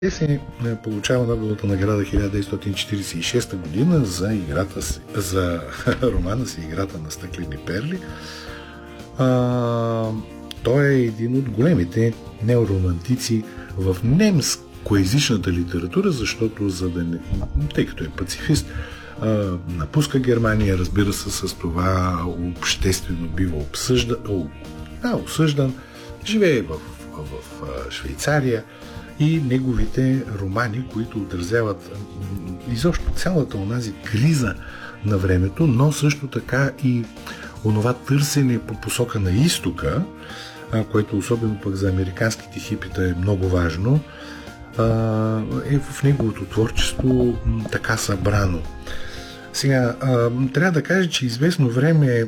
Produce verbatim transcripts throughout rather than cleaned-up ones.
Те се получава Нобеловата награда хиляда деветстотин четиридесет и шеста година за, играта си, за романа си "Играта на стъклени перли". А, той е един от големите неоромантици в немскоезичната литература, защото за да не, тъй като е пацифист, а, напуска Германия, разбира се, с това обществено бива обсъжда, о, да, осъждан, живее в, в, в Швейцария. И неговите романи, които отразяват изобщо цялата онази криза на времето, но също така и онова търсене по посока на изтока, което особено пък за американските хипита е много важно, е в неговото творчество така събрано. Сега, трябва да кажа, че известно време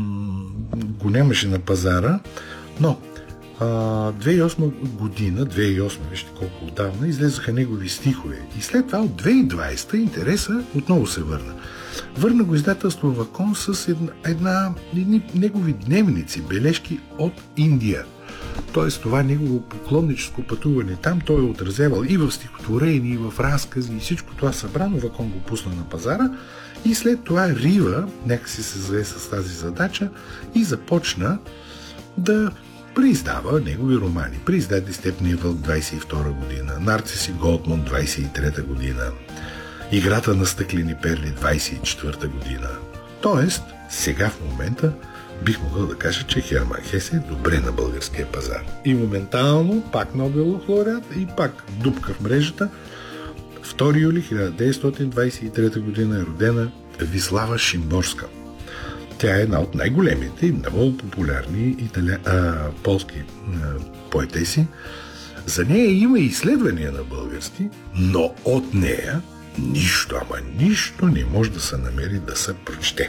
го нямаше на пазара, но две хиляди и осма година, две хиляди и осма, вижте колко отдавна, излезаха негови стихове. И след това от две хиляди и двадесета интереса отново се върна. Върна го издателство Вакон с една, една едни негови дневници, бележки от Индия. Тоест това негово поклонническо пътуване там той е отразявал и в стихотворение, и в разкази, и всичко това събрано. Вакон го пусна на пазара и след това Рива някакси се зае с тази задача и започна да преиздава негови романи. Преиздаде "Степния вълк" двадесет и втора година, "Нарцис и Голдмунд" двадесет и трета година, "Играта на стъклени перли" двадесет и четвърта година. Тоест, сега в момента бих могъл да кажа, че Херман Хесе е добре на българския пазар. И моментално пак Нобелов лауреат и пак дупка в мрежата. втори юли хиляда деветстотин двадесет и трета година е родена Вислава Шимборска. Тя е една от най-големите и много популярни италя... а, полски а, поетеси. За нея има изследвания на български, но от нея нищо, ама нищо не може да се намери да се прочете.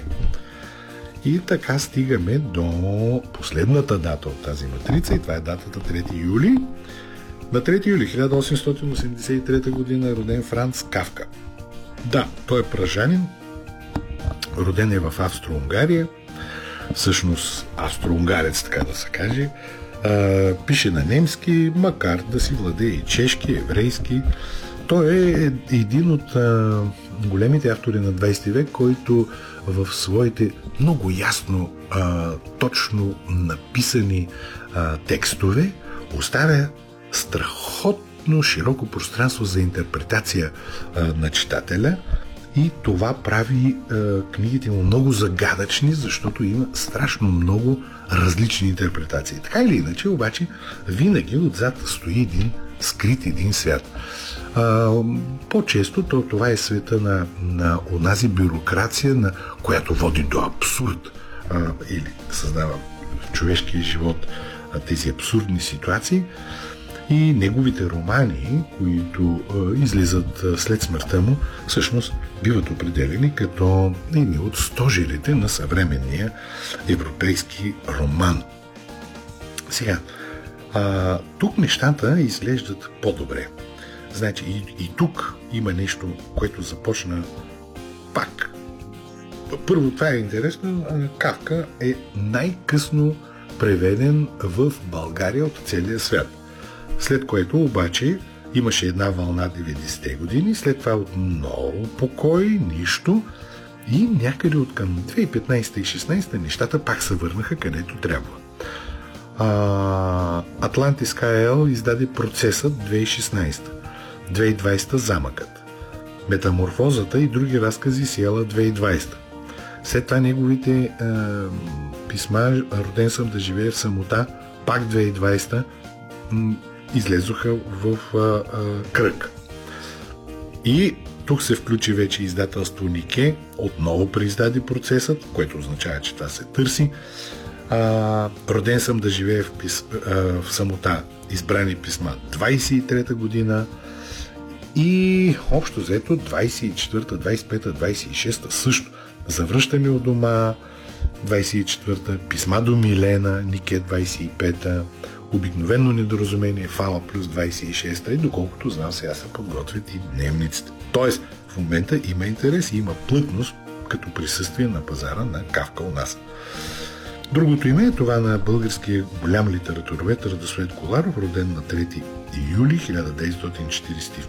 И така стигаме до последната дата от тази матрица, и това е датата трети юли. На трети юли хиляда осемстотин осемдесет и трета година е роден Франц Кафка. Да, той е пражанин, роден е в Австро-Унгария, всъщност австро-унгарец, така да се каже. А, пише на немски, макар да си владее и чешки, еврейски. Той е един от а, големите автори на двадесети век, който в своите много ясно, а, точно написани а, текстове оставя страхотно широко пространство за интерпретация а, на читателя. И това прави е, книгите му много загадъчни, защото има страшно много различни интерпретации. Така или иначе, обаче, винаги отзад стои един скрит един свят. Е, по-често то, това е света на, на онази бюрокрация, на която води до абсурд е, или създава в човешкия живот е, тези абсурдни ситуации. И неговите романи, които е, излизат е, след смъртта му, всъщност биват определени като едни от стожерите на съвременния европейски роман. Сега, а, тук нещата изглеждат по-добре. Значи и, и тук има нещо, което започна пак. Първо, това е интересно, Кафка е най-късно преведен в България от целия свят. След което обаче имаше една вълна деветдесетте години, след това от много покой, нищо, и някъде от към две хиляди и петнадесета и две хиляди и шестнадесета нещата пак се върнаха където трябва. Атлантис КЛ издаде "Процесът" две хиляди и шестнадесета, две хиляди и двадесета "Замъкът", "Метаморфозата" и други разкази Сиела две хиляди и двадесета. След това неговите е, писма "Роден съм да живея в самота", пак две хиляди и двадесета, излезоха в а, а, кръг. И тук се включи вече издателство Нике, отново преиздаде "Процесът", което означава, че това се търси. А, "Роден съм да живея в, пис... а, в самота", избрани писма двадесет и трета година, и общо взето двадесет и четвърта, двадесет и пета, двадесет и шеста също. "Завръщаме от дома", двадесет и четвърта, "Писма до Милена", Нике двадесет и пета, "Обикновено недоразумение", Фала плюс двадесет и шеста, и доколкото знам, сега се подготвят и дневниците. Тоест, в момента има интерес и има плътност като присъствие на пазара на Кафка у нас. Другото име е това на българския голям литературовед Радосвет Коларов, роден на трети юли хиляда деветстотин четиридесет и